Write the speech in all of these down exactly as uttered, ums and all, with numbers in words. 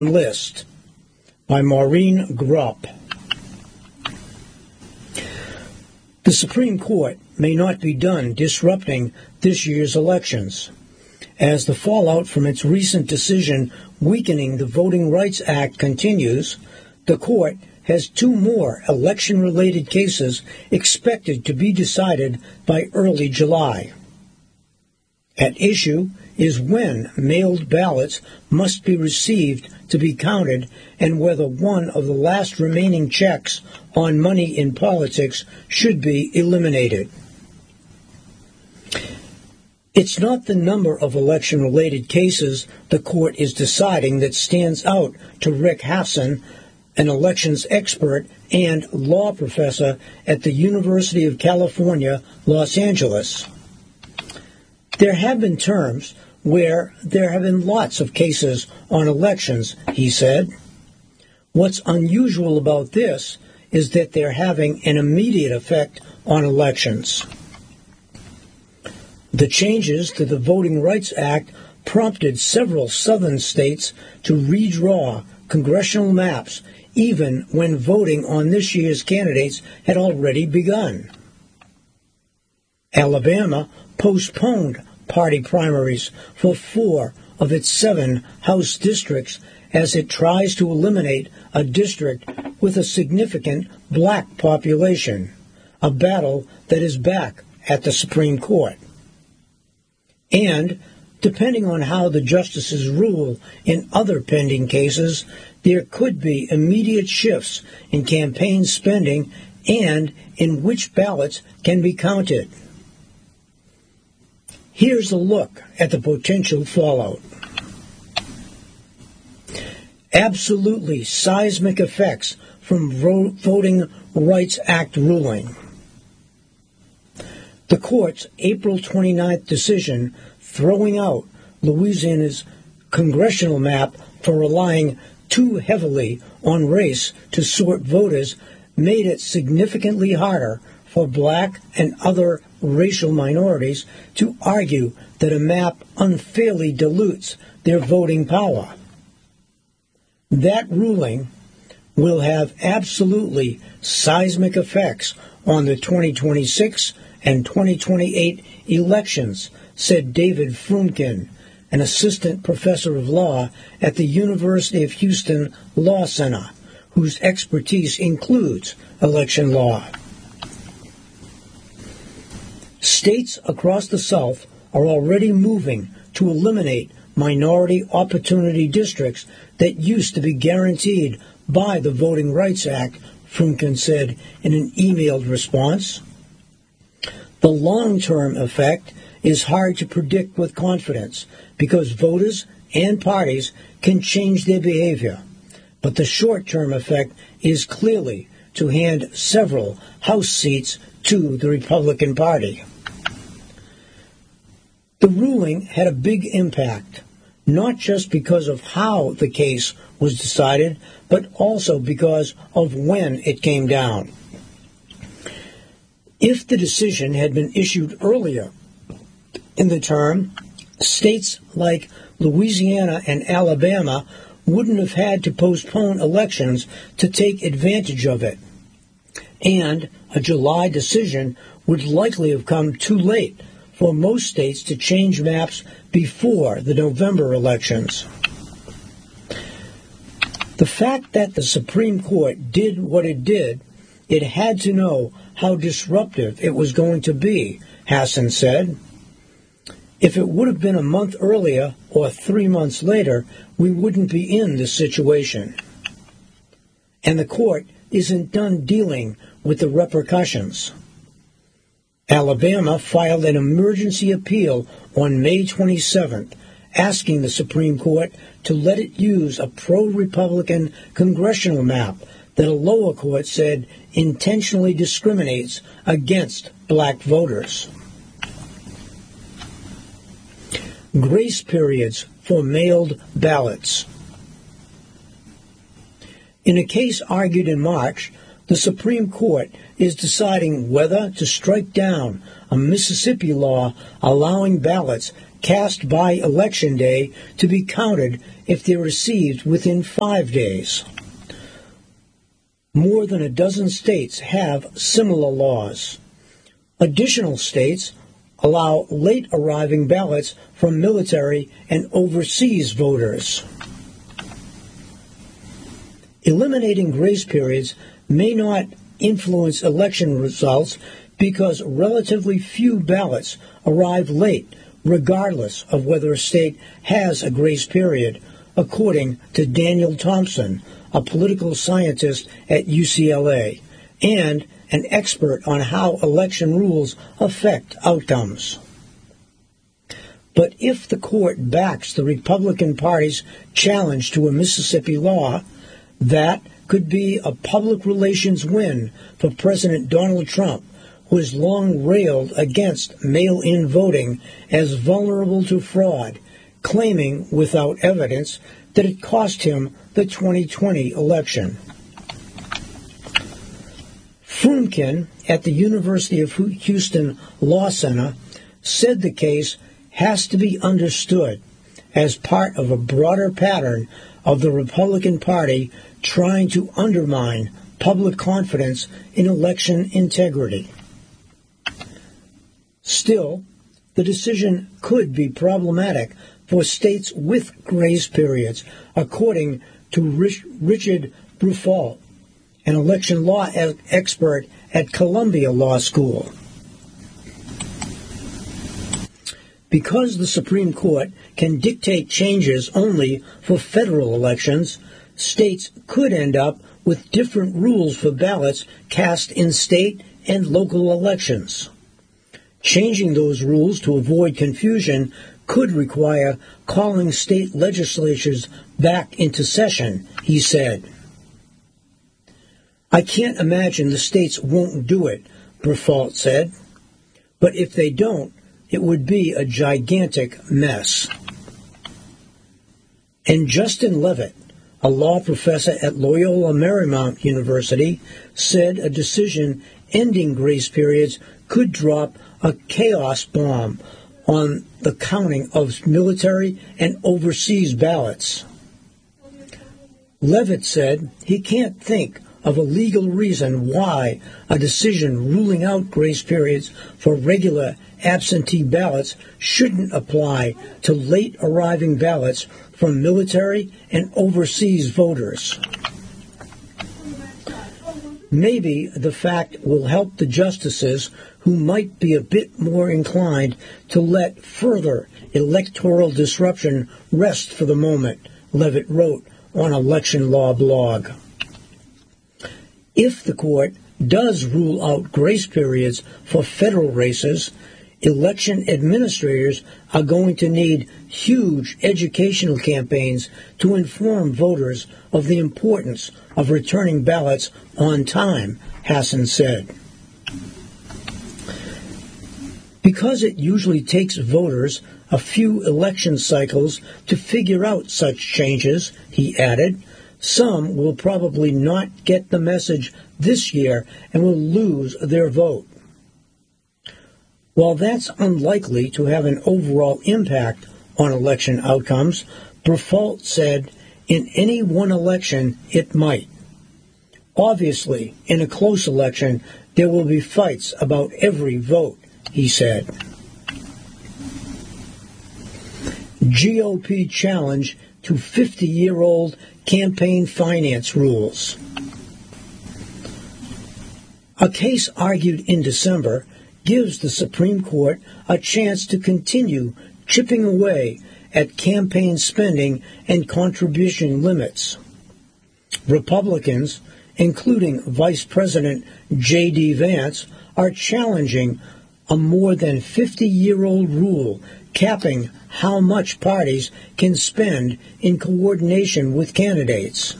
List by Maureen Grupp. The Supreme Court may not be done disrupting this year's elections, as the fallout from its recent decision weakening the Voting Rights Act continues. The court has two more election-related cases expected to be decided by early July. At issue is when mailed ballots must be received to be counted and whether one of the last remaining checks on money in politics should be eliminated. It's not the number of election-related cases the court is deciding that stands out to Rick Hasen, an elections expert and law professor at the University of California, Los Angeles. There have been terms where there have been lots of cases on elections, he said. What's unusual about this is that they're having an immediate effect on elections. The changes to the Voting Rights Act prompted several southern states to redraw congressional maps even when voting on this year's candidates had already begun. Alabama postponed party primaries for four of its seven House districts as it tries to eliminate a district with a significant black population, a battle that is back at the Supreme Court. And, depending on how the justices rule in other pending cases, there could be immediate shifts in campaign spending and in which ballots can be counted. Here's a look at the potential fallout. Absolutely seismic effects from Voting Rights Act ruling. The court's April twenty-ninth decision throwing out Louisiana's congressional map for relying too heavily on race to sort voters made it significantly harder for black and other racial minorities to argue that a map unfairly dilutes their voting power. That ruling will have absolutely seismic effects on the twenty twenty-six and twenty twenty-eight elections, said David Frumkin, an assistant professor of law at the University of Houston Law Center, whose expertise includes election law. States across the South are already moving to eliminate minority opportunity districts that used to be guaranteed by the Voting Rights Act, Frumkin said in an emailed response. The long-term effect is hard to predict with confidence because voters and parties can change their behavior, but the short-term effect is clearly to hand several House seats to the Republican Party. The ruling had a big impact, not just because of how the case was decided, but also because of when it came down. If the decision had been issued earlier in the term, states like Louisiana and Alabama wouldn't have had to postpone elections to take advantage of it, and a July decision would likely have come too late for most states to change maps before the November elections. The fact that the Supreme Court did what it did, it had to know how disruptive it was going to be, Hasen said. If it would have been a month earlier or three months later, we wouldn't be in this situation. And the court isn't done dealing with the repercussions. Alabama filed an emergency appeal on May twenty-seventh, asking the Supreme Court to let it use a pro-Republican congressional map that a lower court said intentionally discriminates against black voters. Grace periods for mailed ballots. In a case argued in March, the Supreme Court is deciding whether to strike down a Mississippi law allowing ballots cast by Election Day to be counted if they're received within five days. More than a dozen states have similar laws. Additional states allow late-arriving ballots from military and overseas voters. Eliminating grace periods may not influence election results because relatively few ballots arrive late, regardless of whether a state has a grace period, according to Daniel Thompson, a political scientist at U C L A, and an expert on how election rules affect outcomes. But if the court backs the Republican Party's challenge to a Mississippi law, that could be a public relations win for President Donald Trump, who has long railed against mail-in voting as vulnerable to fraud, claiming without evidence that it cost him the twenty twenty election. Frumkin at the University of Houston Law Center said the case has to be understood as part of a broader pattern of the Republican Party trying to undermine public confidence in election integrity. Still, the decision could be problematic for states with grace periods, according to Rich, Richard Bruffault, an election law expert at Columbia Law School. Because the Supreme Court can dictate changes only for federal elections, states could end up with different rules for ballots cast in state and local elections. Changing those rules to avoid confusion could require calling state legislatures back into session, he said. I can't imagine the states won't do it, Bruffault said. But if they don't, it would be a gigantic mess. And Justin Levitt, a law professor at Loyola Marymount University, said a decision ending grace periods could drop a chaos bomb on the counting of military and overseas ballots. Levitt said he can't think of a legal reason why a decision ruling out grace periods for regular absentee ballots shouldn't apply to late arriving ballots from military and overseas voters. Maybe the fact will help the justices who might be a bit more inclined to let further electoral disruption rest for the moment, Levitt wrote on Election Law Blog. If the court does rule out grace periods for federal races, election administrators are going to need huge educational campaigns to inform voters of the importance of returning ballots on time, Hassan said. Because it usually takes voters a few election cycles to figure out such changes, he added, some will probably not get the message this year and will lose their vote. While that's unlikely to have an overall impact on election outcomes, Bruffault said in any one election it might. Obviously, in a close election, there will be fights about every vote, he said. G O P challenge to fifty-year-old campaign finance rules. A case argued in December gives the Supreme Court a chance to continue chipping away at campaign spending and contribution limits. Republicans, including Vice President J D Vance, are challenging a more than fifty-year-old rule capping how much parties can spend in coordination with candidates.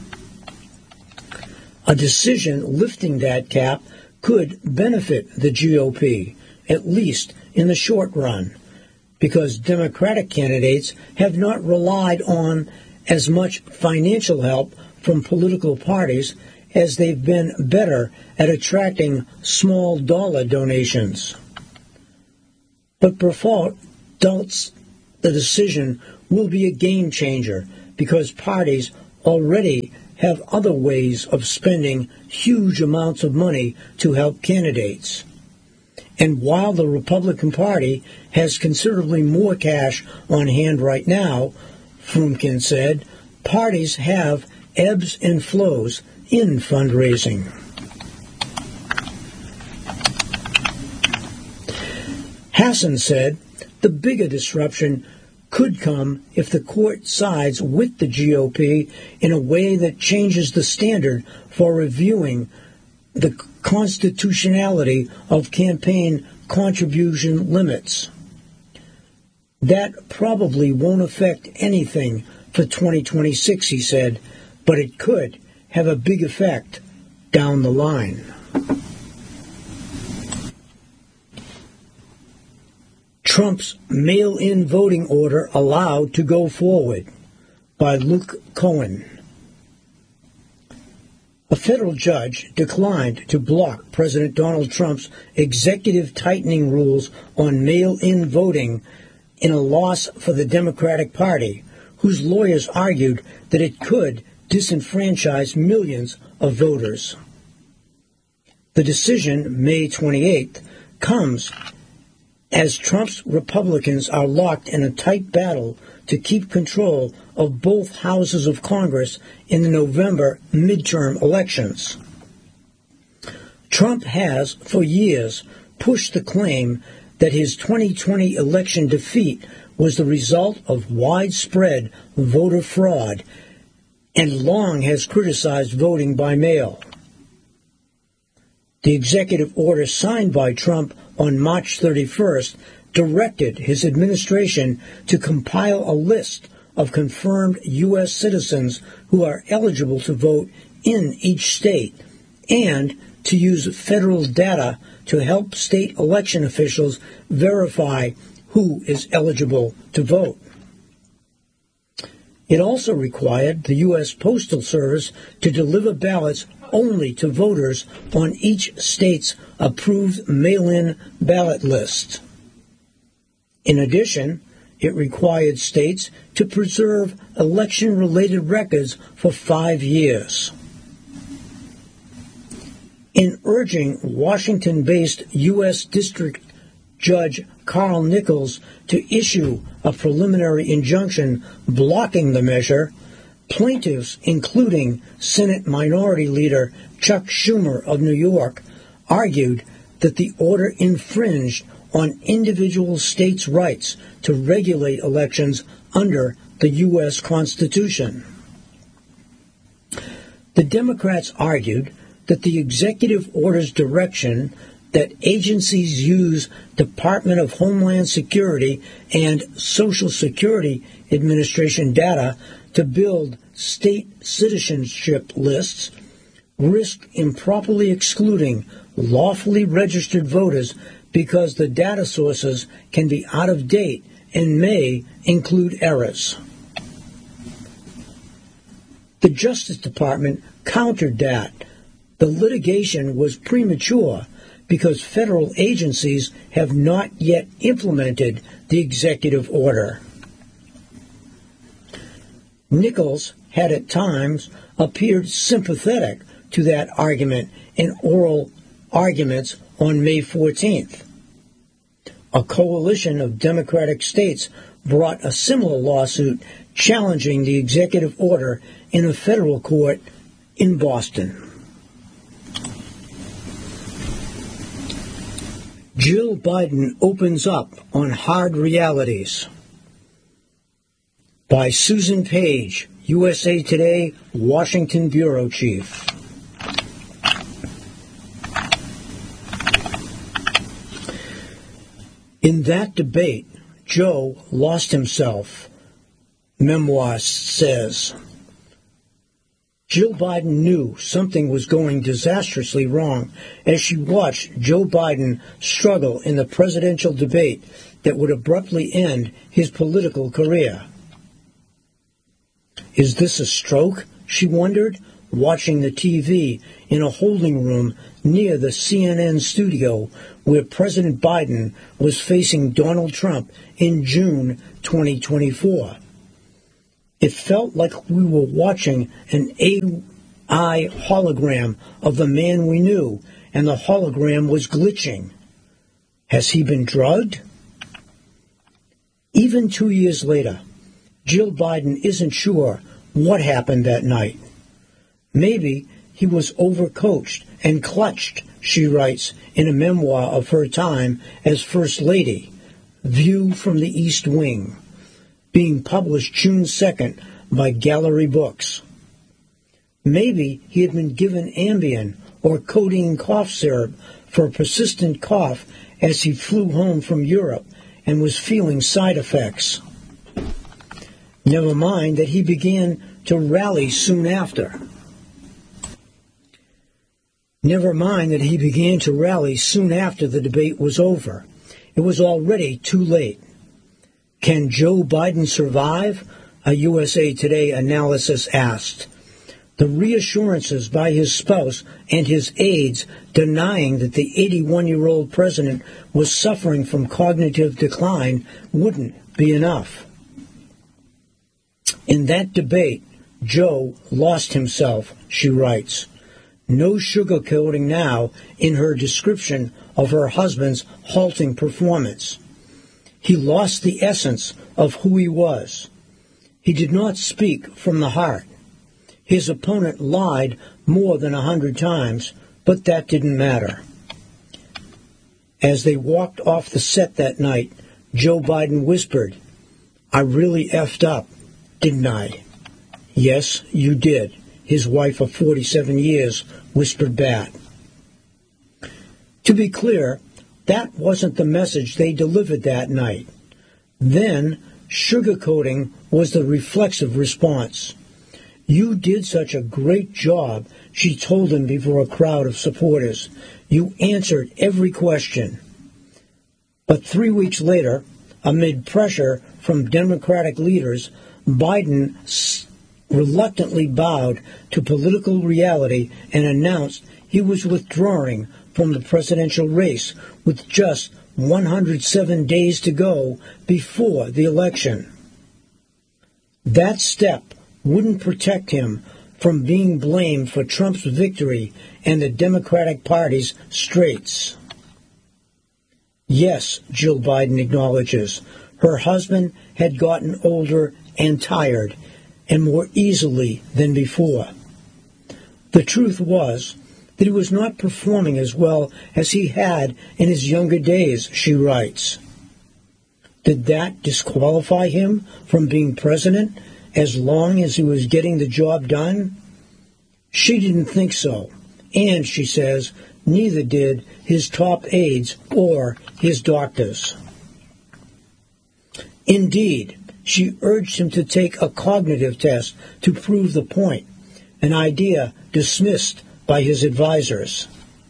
A decision lifting that cap could benefit the G O P, at least in the short run, because Democratic candidates have not relied on as much financial help from political parties as they've been better at attracting small dollar donations. But Bruffault doubts the decision will be a game changer because parties already have other ways of spending huge amounts of money to help candidates. And while the Republican Party has considerably more cash on hand right now, Frumkin said, parties have ebbs and flows in fundraising. Hassan said the bigger disruption could come if the court sides with the G O P in a way that changes the standard for reviewing the constitutionality of campaign contribution limits. That probably won't affect anything for twenty twenty-six, he said, but it could have a big effect down the line. Trump's mail-in voting order allowed to go forward, by Luke Cohen. A federal judge declined to block President Donald Trump's executive tightening rules on mail-in voting in a loss for the Democratic Party, whose lawyers argued that it could disenfranchise millions of voters. The decision, May twenty-eighth, comes as Trump's Republicans are locked in a tight battle to keep control of both houses of Congress in the November midterm elections. Trump has, for years, pushed the claim that his twenty twenty election defeat was the result of widespread voter fraud and long has criticized voting by mail. The executive order signed by Trump on March thirty-first directed his administration to compile a list of confirmed U S citizens who are eligible to vote in each state and to use federal data to help state election officials verify who is eligible to vote. It also required the U S Postal Service to deliver ballots only to voters on each state's approved mail-in ballot list. In addition, it required states to preserve election-related records for five years. In urging Washington-based U S District Judge Carl Nichols to issue a preliminary injunction blocking the measure, plaintiffs, including Senate Minority Leader Chuck Schumer of New York, argued that the order infringed on individual states' rights to regulate elections under the U S Constitution. The Democrats argued that the executive order's direction that agencies use Department of Homeland Security and Social Security Administration data to build state citizenship lists risk improperly excluding lawfully registered voters because the data sources can be out of date and may include errors. The Justice Department countered that the litigation was premature because federal agencies have not yet implemented the executive order. Nichols had at times appeared sympathetic to that argument in oral arguments on May fourteenth. A coalition of Democratic states brought a similar lawsuit challenging the executive order in a federal court in Boston. Jill Biden opens up on hard realities. By Susan Page, U S A Today, Washington Bureau Chief. In that debate, Joe lost himself, Memoir says. Jill Biden knew something was going disastrously wrong as she watched Joe Biden struggle in the presidential debate that would abruptly end his political career. Is this a stroke? She wondered, watching the T V in a holding room near the C N N studio where President Biden was facing Donald Trump in June twenty twenty-four. It felt like we were watching an A I hologram of the man we knew, and the hologram was glitching. Has he been drugged? Even two years later, Jill Biden isn't sure what happened that night. Maybe he was overcoached and clutched, she writes in a memoir of her time as First Lady, View from the East Wing, being published June second by Gallery Books. Maybe he had been given Ambien or codeine cough syrup for a persistent cough as he flew home from Europe and was feeling side effects. Never mind that he began to rally soon after. Never mind that he began to rally soon after the debate was over. It was already too late. Can Joe Biden survive? A U S A Today analysis asked. The reassurances by his spouse and his aides denying that the eighty-one-year-old president was suffering from cognitive decline wouldn't be enough. In that debate, Joe lost himself, she writes. No sugarcoating now in her description of her husband's halting performance. He lost the essence of who he was. He did not speak from the heart. His opponent lied more than a hundred times, but that didn't matter. As they walked off the set that night, Joe Biden whispered, I really effed up, didn't I? Yes, you did, his wife of forty-seven years whispered back. To be clear, that wasn't the message they delivered that night. Then, sugarcoating was the reflexive response. You did such a great job, she told him before a crowd of supporters. You answered every question. But three weeks later, amid pressure from Democratic leaders, Biden reluctantly bowed to political reality and announced he was withdrawing from the presidential race with just one hundred seven days to go before the election. That step wouldn't protect him from being blamed for Trump's victory and the Democratic Party's straits. Yes, Jill Biden acknowledges, her husband had gotten older and tired, and more easily than before. The truth was that he was not performing as well as he had in his younger days, she writes. Did that disqualify him from being president as long as he was getting the job done? She didn't think so, and, she says, neither did his top aides or his doctors. Indeed, she urged him to take a cognitive test to prove the point, an idea dismissed by his advisors.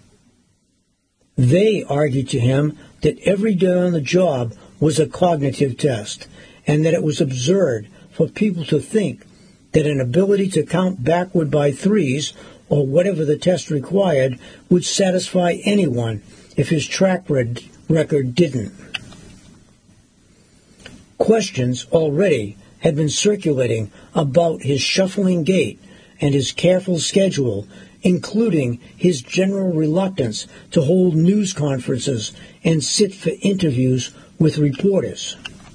They argued to him that every day on the job was a cognitive test, and that it was absurd for people to think that an ability to count backward by threes, or whatever the test required, would satisfy anyone if his track record didn't. Questions already had been circulating about his shuffling gait and his careful schedule, including his general reluctance to hold news conferences and sit for interviews with reporters.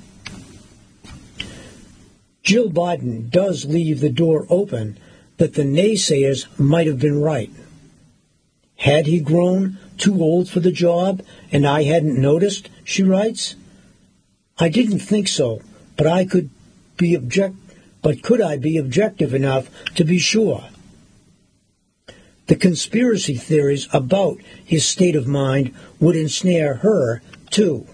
Jill Biden does leave the door open that the naysayers might have been right. Had he grown too old for the job and I hadn't noticed, she writes? I didn't think so, but I could be object but could I be objective enough to be sure? The conspiracy theories about his state of mind would ensnare her, too.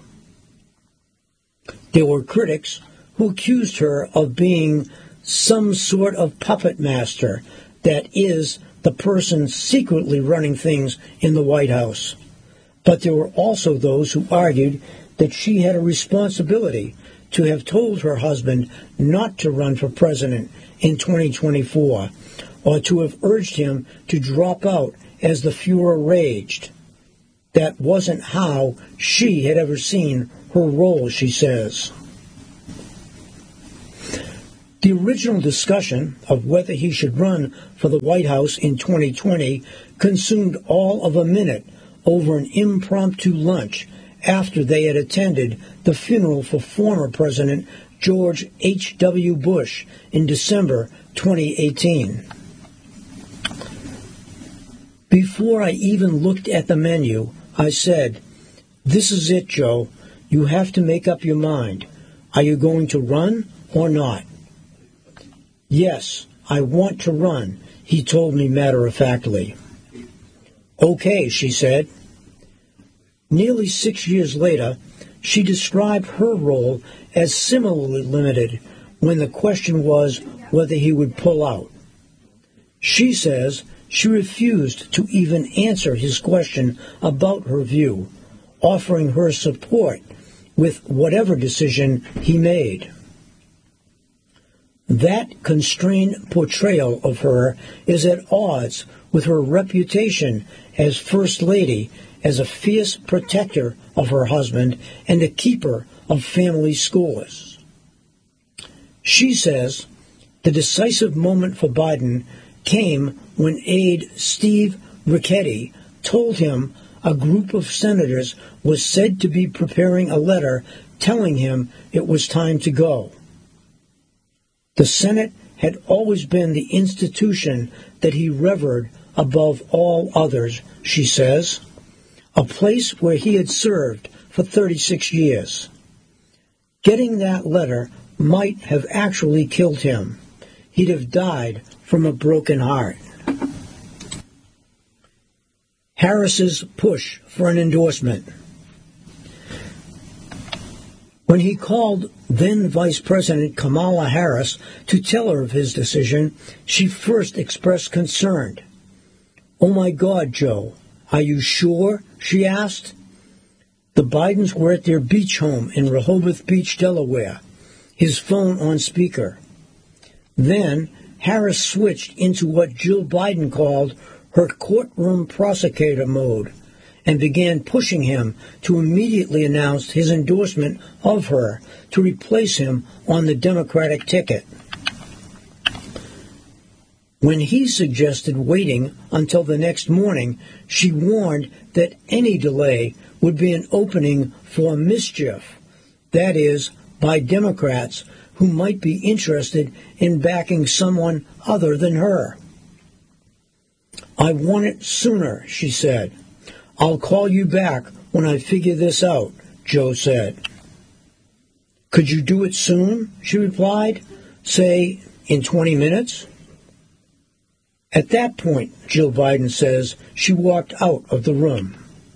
There were critics who accused her of being some sort of puppet master, that is, the person secretly running things in the White House. But there were also those who argued that she had a responsibility to have told her husband not to run for president in twenty twenty-four, or to have urged him to drop out as the Fuhrer raged. That wasn't how she had ever seen her role, she says. The original discussion of whether he should run for the White House in twenty twenty consumed all of a minute over an impromptu lunch after they had attended the funeral for former President George H W. Bush in December twenty eighteen. Before I even looked at the menu, I said, "This is it, Joe. You have to make up your mind. Are you going to run or not?" "Yes, I want to run," he told me matter-of-factly. "Okay," she said. Nearly six years later, she described her role as similarly limited when the question was whether he would pull out. She says she refused to even answer his question about her view, offering her support with whatever decision he made. That constrained portrayal of her is at odds with her reputation as First Lady, as a fierce protector of her husband and a keeper of family scores. She says the decisive moment for Biden came when aide Steve Ricchetti told him a group of senators was said to be preparing a letter telling him it was time to go. The Senate had always been the institution that he revered above all others, she says, a place where he had served for thirty-six years. Getting that letter might have actually killed him. He'd have died from a broken heart. Harris's push for an endorsement. When he called then Vice President Kamala Harris to tell her of his decision, she first expressed concern. "Oh my God, Joe, are you sure?" she asked. The Bidens were at their beach home in Rehoboth Beach, Delaware, his phone on speaker. Then Harris switched into what Jill Biden called her courtroom prosecutor mode and began pushing him to immediately announce his endorsement of her to replace him on the Democratic ticket. When he suggested waiting until the next morning, she warned that any delay would be an opening for mischief, that is, by Democrats who might be interested in backing someone other than her. "I want it sooner," she said. "I'll call you back when I figure this out," Joe said. "Could you do it soon?" she replied. "Say, in twenty minutes?" At that point, Jill Biden says, she walked out of the room.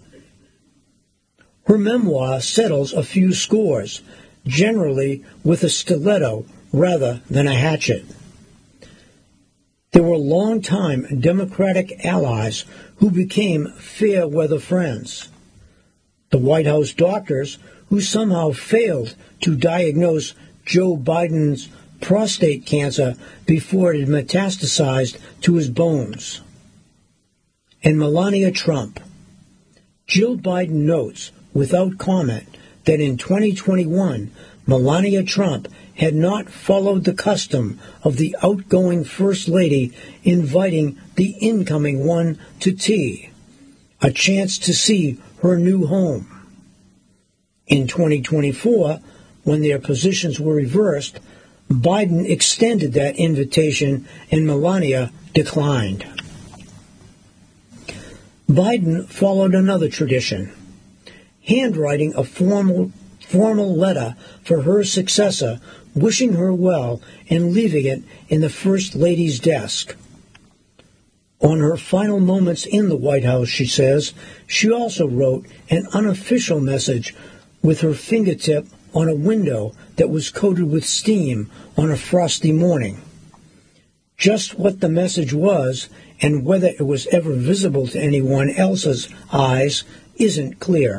Her memoir settles a few scores, generally with a stiletto rather than a hatchet. There were long-time Democratic allies who became fair-weather friends. The White House doctors who somehow failed to diagnose Joe Biden's prostate cancer before it had metastasized to his bones. And Melania Trump. Jill Biden notes, without comment, that in twenty twenty-one, Melania Trump had not followed the custom of the outgoing First Lady inviting the incoming one to tea, a chance to see her new home. In twenty twenty-four, when their positions were reversed, Biden extended that invitation and Melania declined. Biden followed another tradition, handwriting a formal formal letter for her successor, wishing her well and leaving it in the First Lady's desk. On her final moments in the White House, she says, she also wrote an unofficial message with her fingertip on a window that was coated with steam on a frosty morning. Just what the message was and whether it was ever visible to anyone else's eyes isn't clear.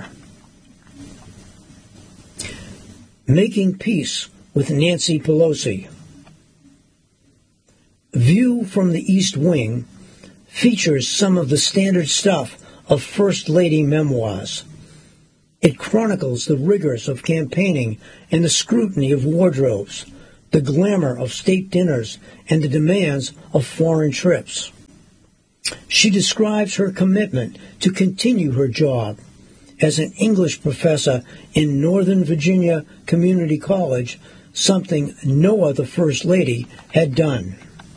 Making peace with Nancy Pelosi. View from the East Wing features some of the standard stuff of First Lady memoirs. It chronicles the rigors of campaigning and the scrutiny of wardrobes, the glamour of state dinners, and the demands of foreign trips. She describes her commitment to continue her job as an English professor in Northern Virginia Community College, something no other First Lady had done.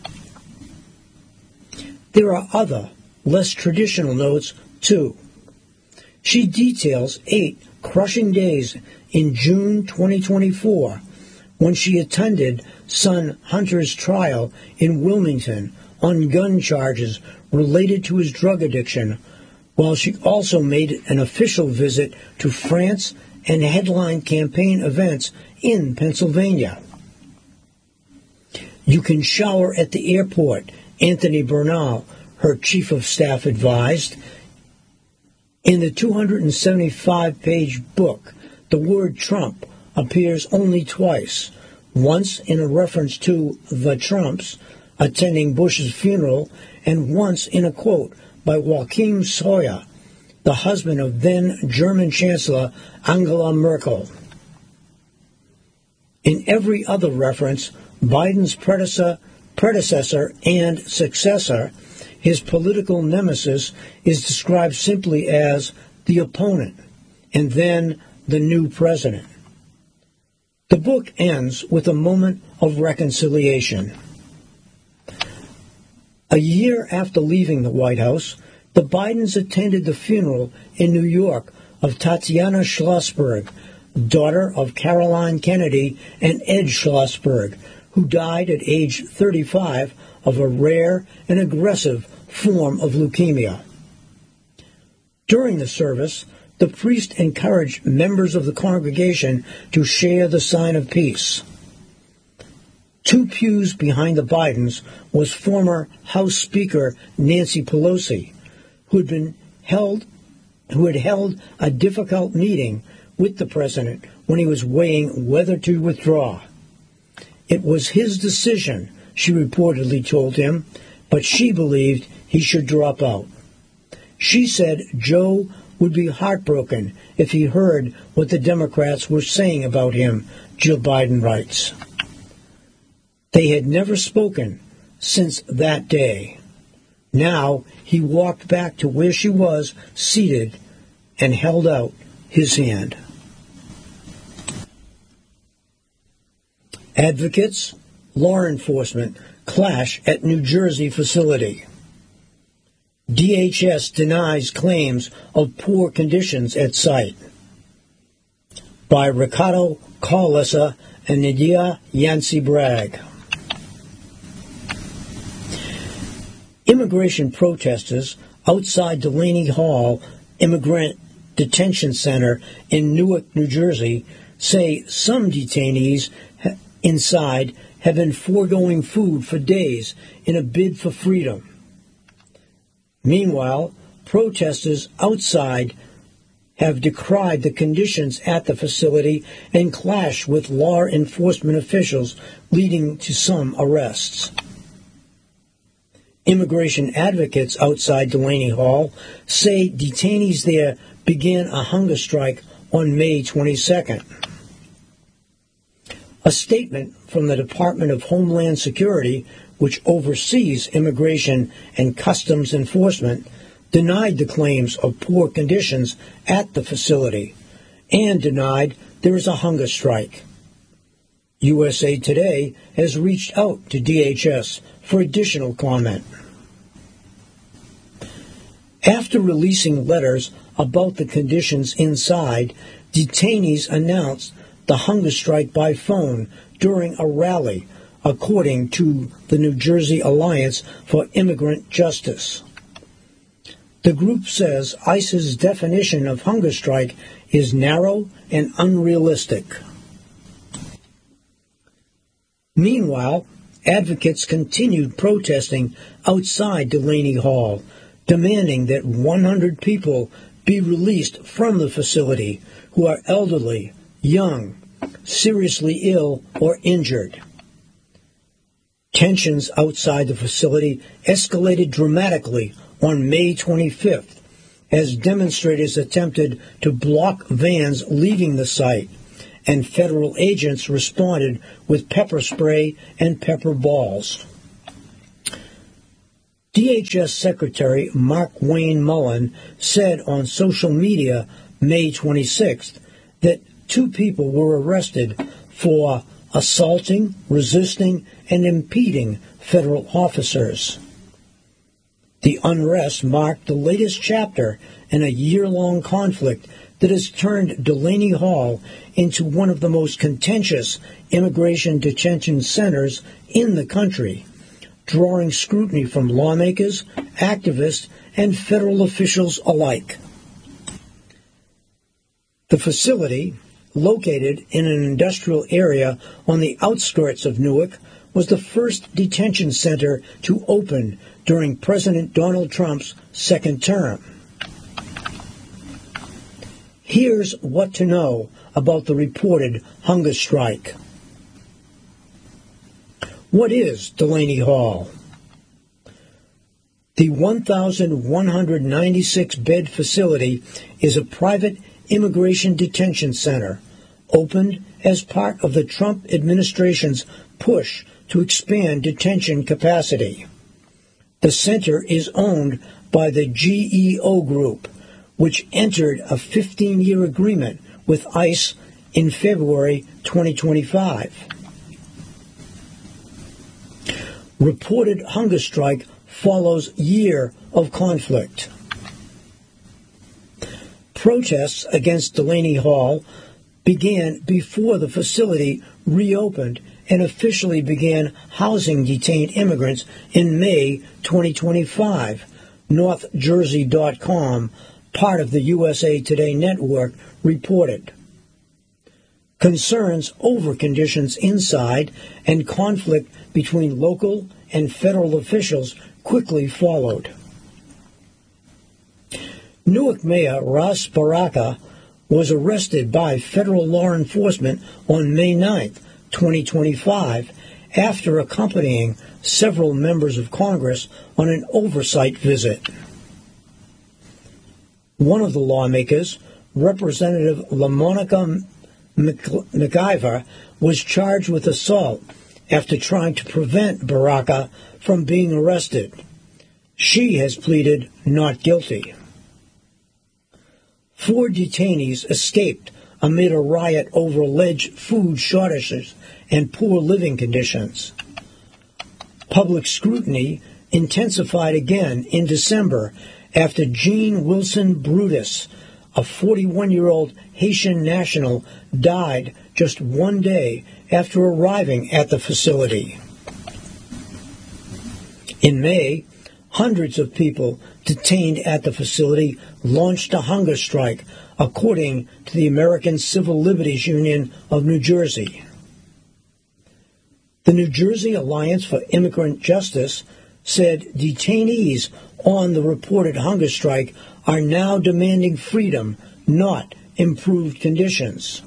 There are other, less traditional notes, too. She details eight crushing days in June twenty twenty-four when she attended son Hunter's trial in Wilmington on gun charges related to his drug addiction, while she also made an official visit to France and headlined campaign events in Pennsylvania. You can shower at the airport, Anthony Bernal, her chief of staff, advised. In the two hundred seventy-five page book, the word Trump appears only twice, once in a reference to the Trumps attending Bush's funeral, and once in a quote by Joachim Sawyer, the husband of then German Chancellor Angela Merkel. In every other reference, Biden's predecessor, predecessor and successor, his political nemesis, is described simply as the opponent, and then the new president. The book ends with a moment of reconciliation. A year after leaving the White House, the Bidens attended the funeral in New York of Tatiana Schlossberg, daughter of Caroline Kennedy and Ed Schlossberg, who died at age thirty-five of a rare and aggressive form of leukemia. During the service, the priest encouraged members of the congregation to share the sign of peace. Two pews behind the Bidens was former House Speaker Nancy Pelosi, who had been held, who had held a difficult meeting with the president when he was weighing whether to withdraw. It was his decision, she reportedly told him, but she believed he should drop out. She said Joe would be heartbroken if he heard what the Democrats were saying about him, Jill Biden writes. They had never spoken since that day. Now he walked back to where she was, seated, and held out his hand. Advocates, law enforcement clash at New Jersey facility. D H S denies claims of poor conditions at site. By Ricardo Carlessa and Nadia Yancey Bragg. Immigration protesters outside Delaney Hall Immigrant Detention Center in Newark, New Jersey, say some detainees inside have been foregoing food for days in a bid for freedom. Meanwhile, protesters outside have decried the conditions at the facility and clashed with law enforcement officials, leading to some arrests. Immigration advocates outside Delaney Hall say detainees there began a hunger strike on May twenty-second. A statement from the Department of Homeland Security, which oversees immigration and customs enforcement, denied the claims of poor conditions at the facility and denied there is a hunger strike. U S A Today has reached out to D H S for additional comment. After releasing letters about the conditions inside, detainees announced the hunger strike by phone during a rally, according to the New Jersey Alliance for Immigrant Justice. The group says ICE's definition of hunger strike is narrow and unrealistic. Meanwhile, advocates continued protesting outside Delaney Hall, demanding that one hundred people be released from the facility who are elderly, young, seriously ill, or injured. Tensions outside the facility escalated dramatically on May twenty-fifth as demonstrators attempted to block vans leaving the site, and federal agents responded with pepper spray and pepper balls. D H S Secretary Mark Wayne Mullen said on social media May twenty-sixth that two people were arrested for assaulting, resisting, and impeding federal officers. The unrest marked the latest chapter in a year-long conflict that has turned Delaney Hall into one of the most contentious immigration detention centers in the country, drawing scrutiny from lawmakers, activists, and federal officials alike. The facility, located in an industrial area on the outskirts of Newark, was the first detention center to open during President Donald Trump's second term. Here's what to know about the reported hunger strike. What is Delaney Hall? The one thousand one hundred ninety-six bed facility is a private immigration detention center opened as part of the Trump administration's push to expand detention capacity. The center is owned by the G E O Group, which entered a fifteen-year agreement with ICE in February twenty twenty-five. Reported hunger strike follows year of conflict. Protests against Delaney Hall began before the facility reopened and officially began housing detained immigrants in May twenty twenty-five, North Jersey dot com, part of the U S A Today network, reported. Concerns over conditions inside and conflict between local and federal officials quickly followed. Newark Mayor Ras Baraka was arrested by federal law enforcement on May ninth, twenty twenty-five, after accompanying several members of Congress on an oversight visit. One of the lawmakers, Representative LaMonica McIver, was charged with assault after trying to prevent Baraka from being arrested. She has pleaded not guilty. Four detainees escaped amid a riot over alleged food shortages and poor living conditions. Public scrutiny intensified again in December after Jean Wilson Brutus, a forty-one-year-old Haitian national, died just one day after arriving at the facility. In May, hundreds of people detained at the facility launched a hunger strike, according to the American Civil Liberties Union of New Jersey. The New Jersey Alliance for Immigrant Justice said detainees on the reported hunger strike are now demanding freedom, not improved conditions.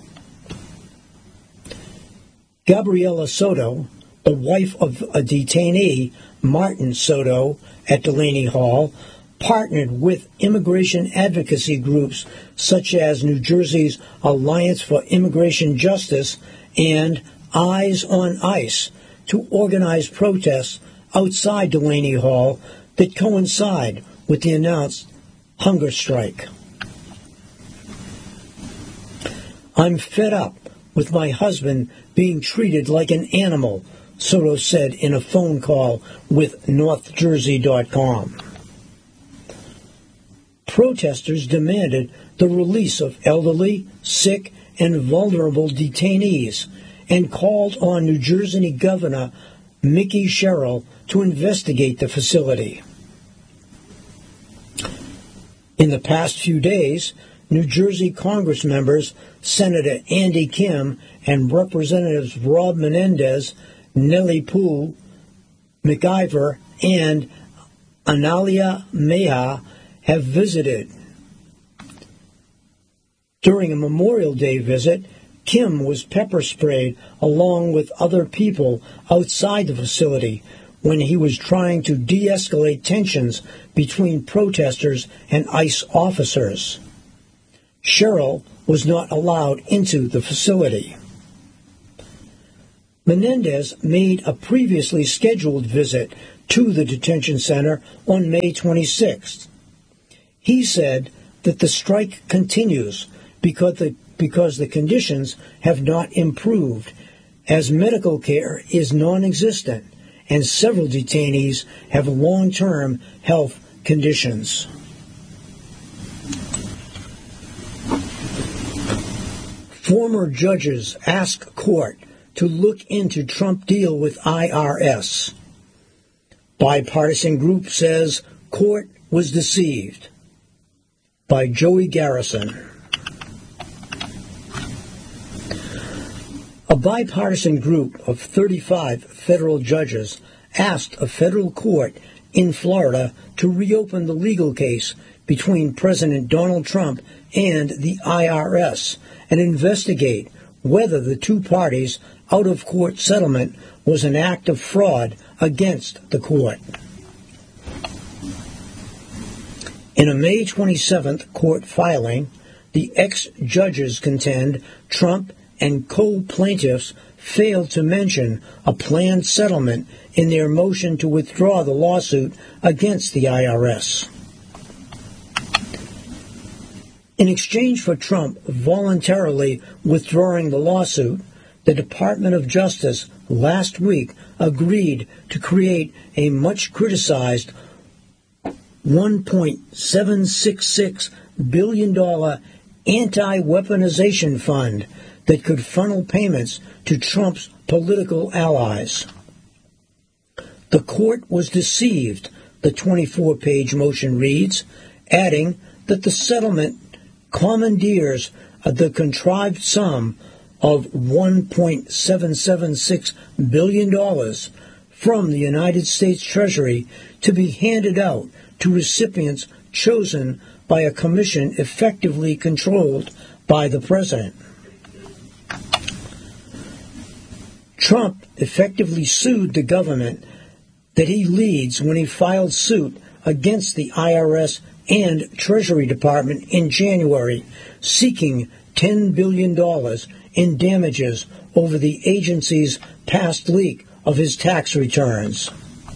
Gabriela Soto, the wife of a detainee, Martin Soto, at Delaney Hall, partnered with immigration advocacy groups such as New Jersey's Alliance for Immigration Justice and Eyes on ICE to organize protests outside Delaney Hall that coincide with the announced hunger strike. I'm fed up with my husband being treated like an animal, Soto said in a phone call with North Jersey dot com. Protesters demanded the release of elderly, sick, and vulnerable detainees and called on New Jersey Governor Mickey Sherrill to investigate the facility. In the past few days, New Jersey Congress members Senator Andy Kim and Representatives Rob Menendez, Nellie Poole, McIver, and Analia Meha have visited. During a Memorial Day visit, Kim was pepper sprayed along with other people outside the facility when he was trying to de-escalate tensions between protesters and ICE officers. Cheryl was not allowed into the facility. Menendez made a previously scheduled visit to the detention center on May twenty-sixth. He said that the strike continues because the, because the conditions have not improved, as medical care is non-existent and several detainees have long-term health conditions. Former judges ask court to look into Trump deal with I R S. Bipartisan group says court was deceived. By Joey Garrison. A bipartisan group of thirty-five federal judges asked a federal court in Florida to reopen the legal case between President Donald Trump and the I R S and investigate whether the two parties' out-of-court settlement was an act of fraud against the court. In a May twenty-seventh court filing, the ex-judges contend Trump and co-plaintiffs failed to mention a planned settlement in their motion to withdraw the lawsuit against the I R S. In exchange for Trump voluntarily withdrawing the lawsuit, the Department of Justice last week agreed to create a much-criticized one point seven six six billion dollars anti-weaponization fund that could funnel payments to Trump's political allies. The court was deceived, the twenty-four page motion reads, adding that the settlement commandeers the contrived sum of one point seven seven six billion dollars from the United States Treasury to be handed out to recipients chosen by a commission effectively controlled by the president. Trump effectively sued the government that he leads when he filed suit against the I R S and Treasury Department in January, seeking ten billion dollars in damages over the agency's past leak of his tax returns.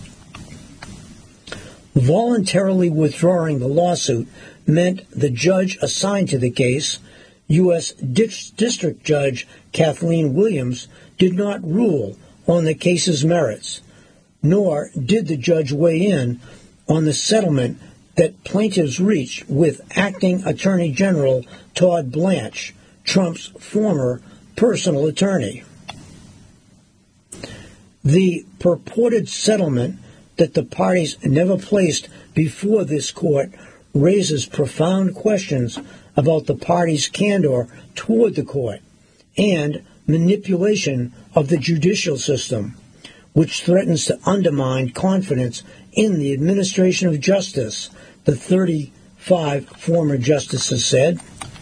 Voluntarily withdrawing the lawsuit meant the judge assigned to the case, U S District Judge Kathleen Williams, did not rule on the case's merits, nor did the judge weigh in on the settlement that plaintiffs reached with Acting Attorney General Todd Blanche, Trump's former personal attorney. The purported settlement that the parties never placed before this court raises profound questions about the parties' candor toward the court and manipulation of the judicial system, which threatens to undermine confidence in the administration of justice, the thirty-five former justices said.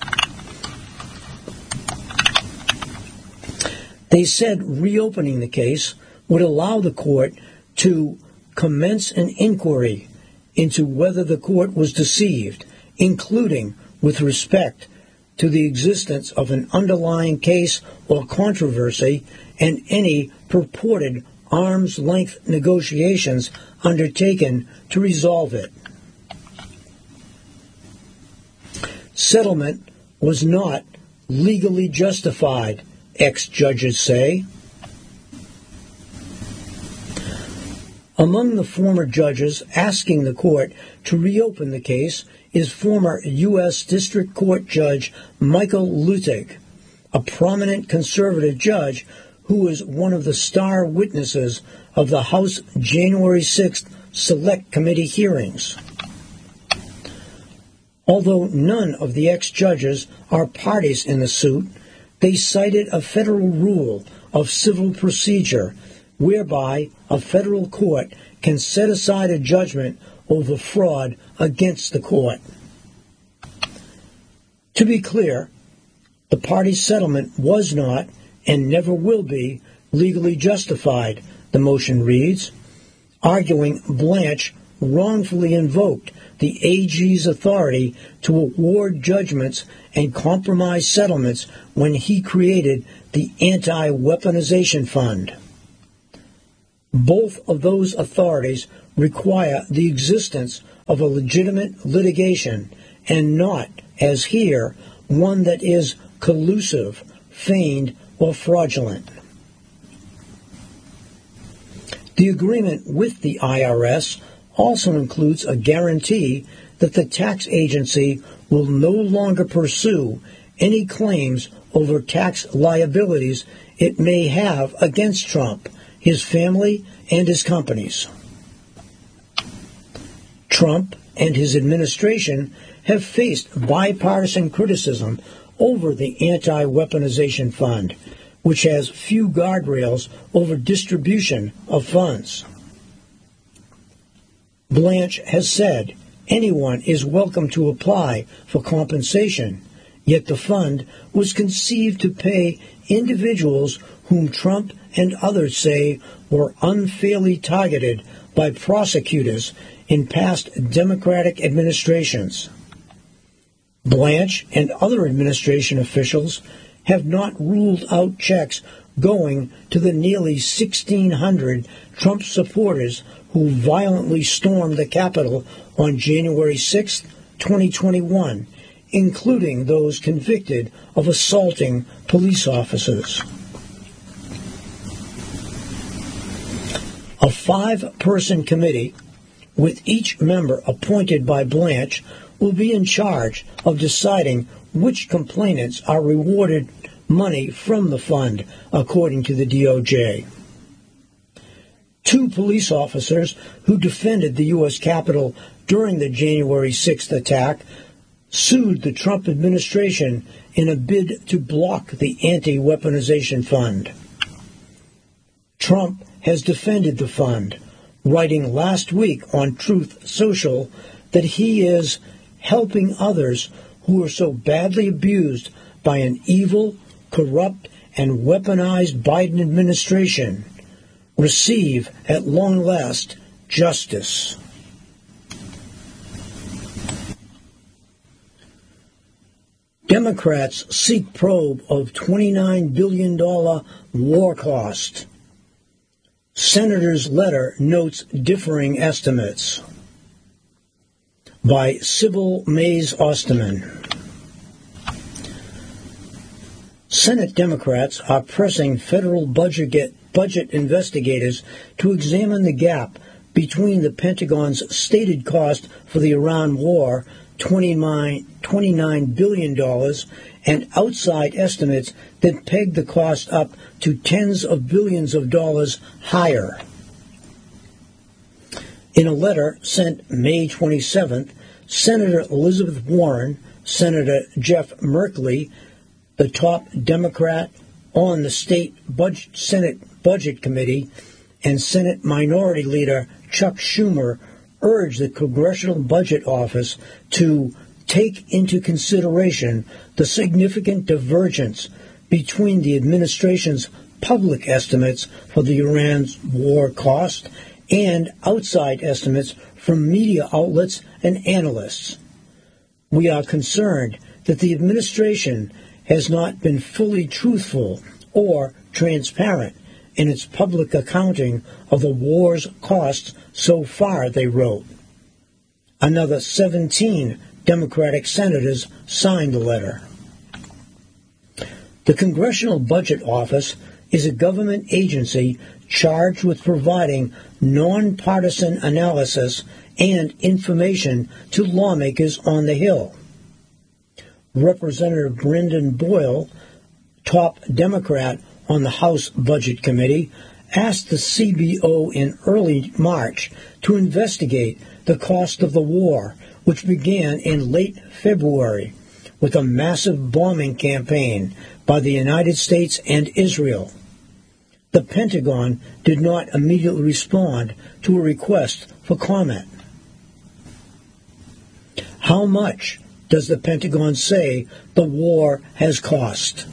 They said reopening the case would allow the court to commence an inquiry into whether the court was deceived, including with respect to the existence of an underlying case or controversy and any purported arm's-length negotiations undertaken to resolve it. Settlement was not legally justified, ex-judges say. Among the former judges asking the court to reopen the case is former U S District Court Judge Michael Luttig, a prominent conservative judge who was one of the star witnesses of the House January sixth Select Committee hearings. Although none of the ex-judges are parties in the suit, they cited a federal rule of civil procedure whereby a federal court can set aside a judgment over fraud against the court. To be clear, the The party's settlement was not, and never will be, legally justified, the motion reads, arguing Blanche wrongfully invoked the A G's authority to award judgments and compromise settlements when he created the Anti-Weaponization Fund. Both of those authorities require the existence of a legitimate litigation and not, as here, one that is collusive, feigned, or fraudulent. The agreement with the I R S also includes a guarantee that the tax agency will no longer pursue any claims over tax liabilities it may have against Trump, his family, and his companies. Trump and his administration have faced bipartisan criticism over the Anti-Weaponization Fund, which has few guardrails over distribution of funds. Blanche has said anyone is welcome to apply for compensation, yet the fund was conceived to pay individuals whom Trump and others say were unfairly targeted by prosecutors in past Democratic administrations. Blanche and other administration officials have not ruled out checks going to the nearly sixteen hundred Trump supporters who violently stormed the Capitol on January sixth, twenty twenty-one, including those convicted of assaulting police officers. A five-person committee, with each member appointed by Blanche, will be in charge of deciding which complainants are rewarded money from the fund, according to the D O J. Two police officers who defended the U S Capitol during the January sixth attack sued the Trump administration in a bid to block the Anti-Weaponization Fund. Trump has defended the fund, writing last week on Truth Social that he is helping others who are so badly abused by an evil, corrupt, and weaponized Biden administration receive, at long last, justice. Democrats seek probe of twenty-nine billion dollars war cost. Senator's letter notes differing estimates. By Sybil Mays Osterman. Senate Democrats are pressing federal budget, budget investigators to examine the gap between the Pentagon's stated cost for the Iran war, twenty-nine billion dollars, and outside estimates that peg the cost up to tens of billions of dollars higher. In a letter sent May twenty-seventh, Senator Elizabeth Warren, Senator Jeff Merkley, the top Democrat on the state budget, Senate Budget Committee, and Senate Minority Leader Chuck Schumer urged the Congressional Budget Office to take into consideration the significant divergence between the administration's public estimates for the Iran's war cost and outside estimates from media outlets and analysts. We are concerned that the administration has not been fully truthful or transparent in its public accounting of the war's costs so far, they wrote. Another seventeen Democratic senators signed the letter. The Congressional Budget Office is a government agency charged with providing nonpartisan analysis and information to lawmakers on the Hill. Representative Brendan Boyle, top Democrat on the House Budget Committee, asked the C B O in early March to investigate the cost of the war, which began in late February with a massive bombing campaign by the United States and Israel. The Pentagon did not immediately respond to a request for comment. How much does the Pentagon say the war has cost?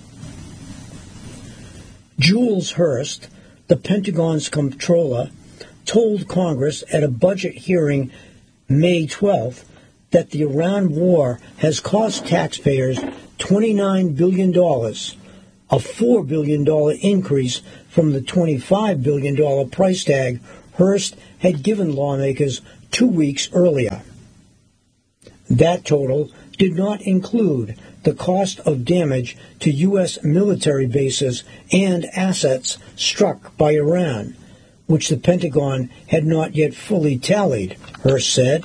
Jules Hurst, the Pentagon's comptroller, told Congress at a budget hearing May twelfth that the Iran war has cost taxpayers twenty-nine billion dollars, a four billion dollars increase from the twenty-five billion dollars price tag Hurst had given lawmakers two weeks earlier. That total did not include the cost of damage to U S military bases and assets struck by Iran, which the Pentagon had not yet fully tallied, Hurst said.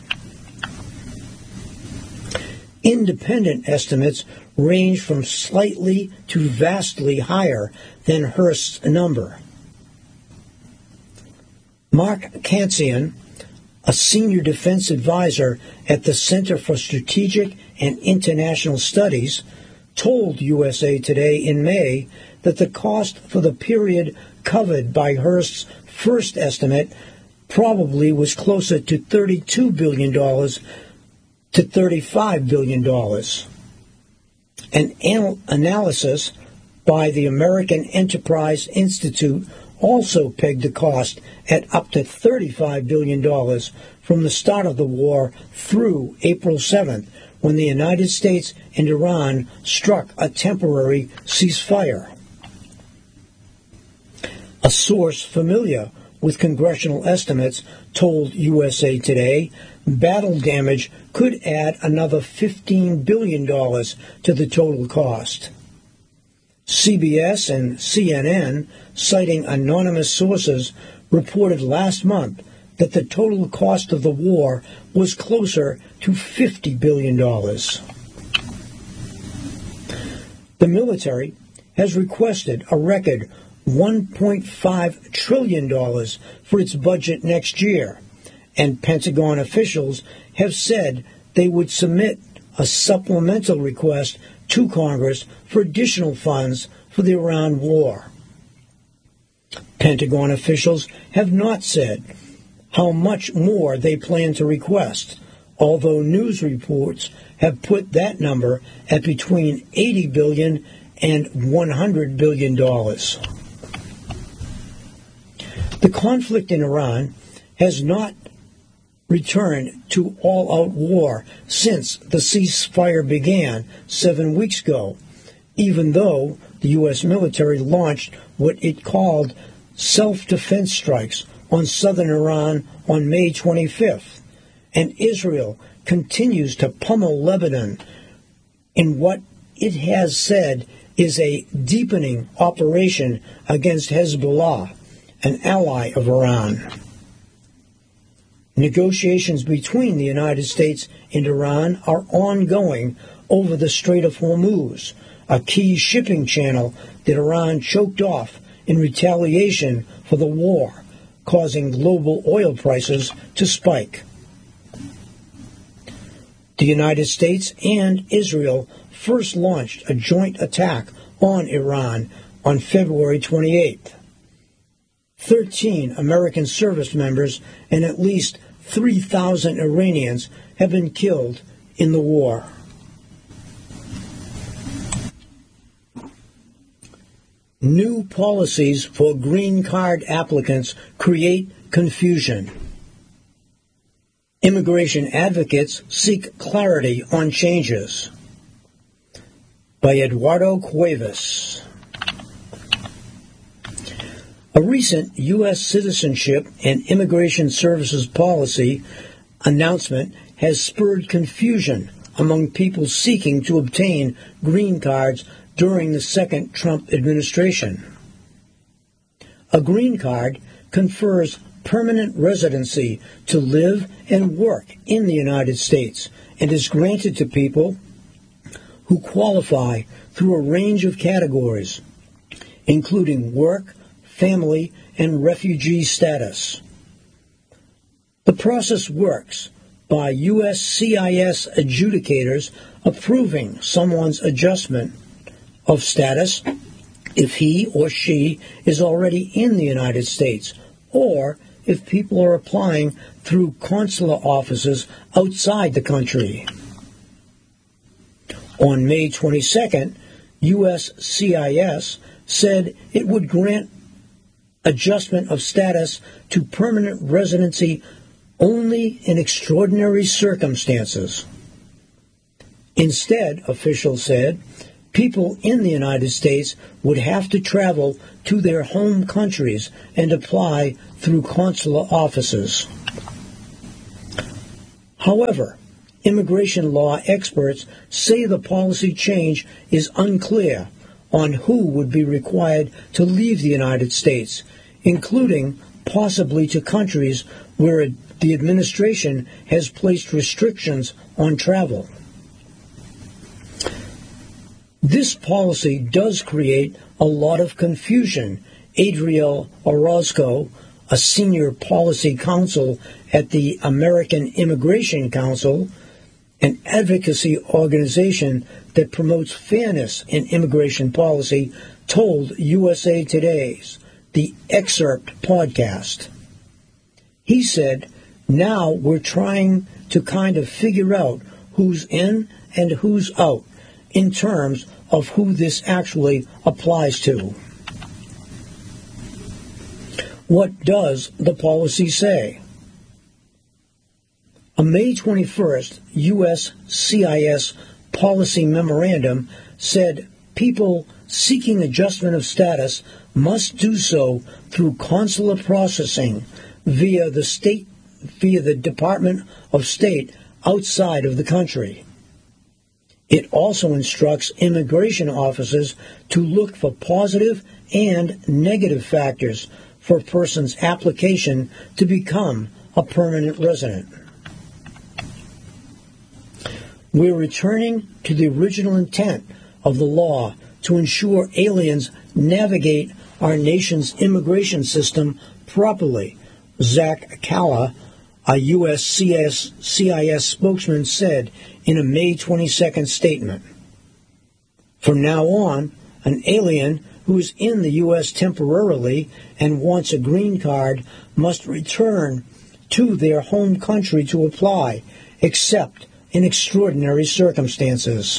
Independent estimates range from slightly to vastly higher than Hurst's number. Mark Kansian, a senior defense advisor at the Center for Strategic and International Studies, told U S A Today in May that the cost for the period covered by Hurst's first estimate probably was closer to thirty-two billion dollars to thirty-five billion dollars. An anal- analysis by the American Enterprise Institute also pegged the cost at up to thirty-five billion dollars from the start of the war through April seventh, when the United States and Iran struck a temporary ceasefire. A source familiar with congressional estimates told U S A Today battle damage could add another fifteen billion dollars to the total cost. C B S and C N N, citing anonymous sources, reported last month that the total cost of the war was closer to fifty billion dollars. The military has requested a record one point five trillion dollars for its budget next year, and Pentagon officials have said they would submit a supplemental request to Congress for additional funds for the Iran war. Pentagon officials have not said how much more they plan to request, although news reports have put that number at between eighty billion dollars and one hundred billion dollars. The conflict in Iran has not returned to all-out war since the ceasefire began seven weeks ago, even though the U S military launched what it called self-defense strikes on southern Iran on May twenty-fifth, and Israel continues to pummel Lebanon in what it has said is a deepening operation against Hezbollah, an ally of Iran. Negotiations between the United States and Iran are ongoing over the Strait of Hormuz, a key shipping channel that Iran choked off in retaliation for the war, causing global oil prices to spike. The United States and Israel first launched a joint attack on Iran on February twenty-eighth. Thirteen American service members and at least three thousand Iranians have been killed in the war. New policies for green card applicants create confusion. Immigration advocates seek clarity on changes. By Eduardo Cuevas. A recent U S Citizenship and Immigration Services policy announcement has spurred confusion among people seeking to obtain green cards during the second Trump administration. A green card confers permanent residency to live and work in the United States and is granted to people who qualify through a range of categories, including work, family, and refugee status. The process works by U S C I S adjudicators approving someone's adjustment of status if he or she is already in the United States, or if people are applying through consular offices outside the country. On May twenty-second, U S C I S said it would grant adjustment of status to permanent residency only in extraordinary circumstances. Instead, officials said, people in the United States would have to travel to their home countries and apply through consular offices. However, immigration law experts say the policy change is unclear on who would be required to leave the United States, including possibly to countries where the administration has placed restrictions on travel. This policy does create a lot of confusion. Adriel Orozco, a senior policy counsel at the American Immigration Council, an advocacy organization that promotes fairness in immigration policy, told U S A Today's The Excerpt podcast. He said, now we're trying to kind of figure out who's in and who's out in terms of who this actually applies to. What does the policy say? A May twenty-first U S C I S policy memorandum said people seeking adjustment of status must do so through consular processing via the state, via the Department of State outside of the country. It also instructs immigration officers to look for positive and negative factors for a person's application to become a permanent resident. We're returning to the original intent of the law to ensure aliens navigate our nation's immigration system properly, Zach Kalla, a U S C I S spokesman, said in a May twenty-second statement. From now on, an alien who is in the U S temporarily and wants a green card must return to their home country to apply, except in extraordinary circumstances.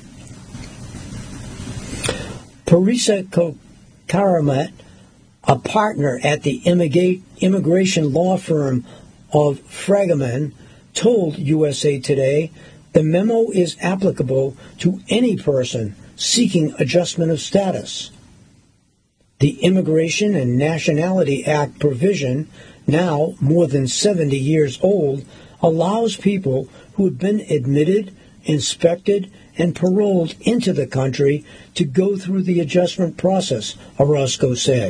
Parisa Karamat, a partner at the immigration law firm of Fragaman, told U S A Today the memo is applicable to any person seeking adjustment of status. The Immigration and Nationality Act provision, now more than seventy years old, allows people who have been admitted, inspected, and paroled into the country to go through the adjustment process, Orozco said.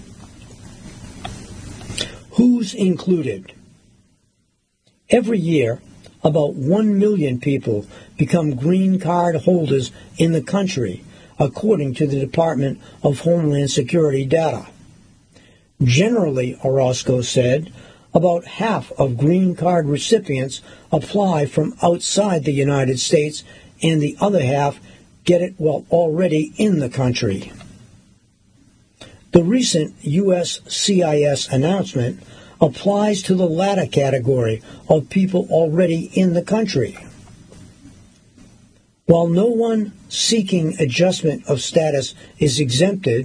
Who's included? Every year, about one million people become green card holders in the country, according to the Department of Homeland Security data. Generally, Orozco said, about half of green card recipients apply from outside the United States, and the other half get it while already in the country. The recent U S C I S announcement applies to the latter category of people already in the country. While no one seeking adjustment of status is exempted,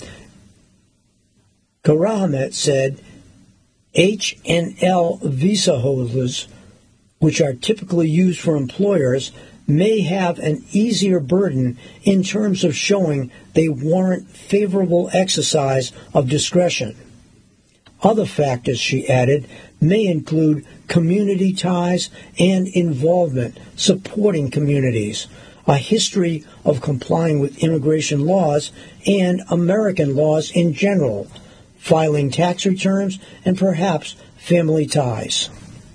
Karamat said H and L visa holders, which are typically used for employers, may have an easier burden in terms of showing they warrant favorable exercise of discretion. Other factors, she added, may include community ties and involvement supporting communities, a history of complying with immigration laws and American laws in general, filing tax returns, and perhaps family ties.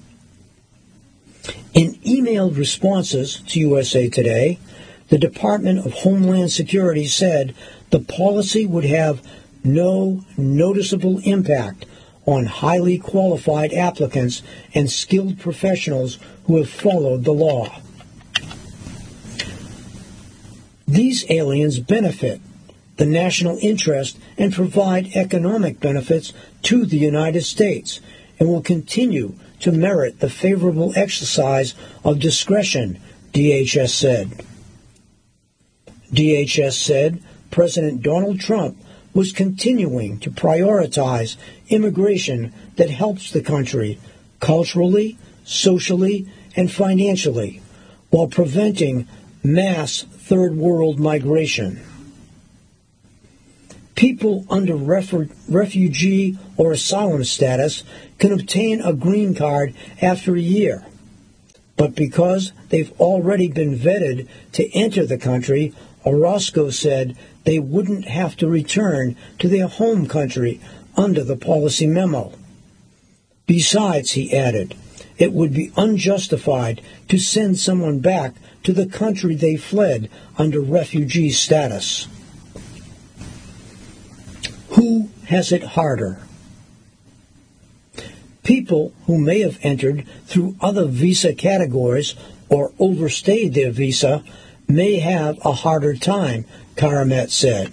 In emailed responses to U S A Today, the Department of Homeland Security said the policy would have no noticeable impact on highly qualified applicants and skilled professionals who have followed the law. These aliens benefit the national interest and provide economic benefits to the United States and will continue to merit the favorable exercise of discretion, D H S said. D H S said President Donald Trump was continuing to prioritize immigration that helps the country culturally, socially, and financially, while preventing mass third world migration. People under ref- refugee or asylum status can obtain a green card after a year. But because they've already been vetted to enter the country, Orozco said they wouldn't have to return to their home country under the policy memo. Besides, he added, it would be unjustified to send someone back to the country they fled under refugee status. Who has it harder? People who may have entered through other visa categories or overstayed their visa may have a harder time, Karamet said.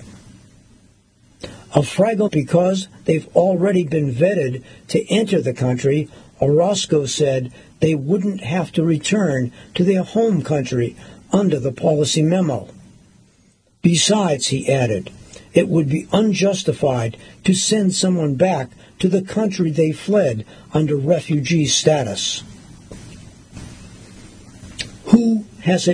A fragile because they've already been vetted to enter the country, Orozco said they wouldn't have to return to their home country under the policy memo. Besides, he added, it would be unjustified to send someone back to the country they fled under refugee status. Who has it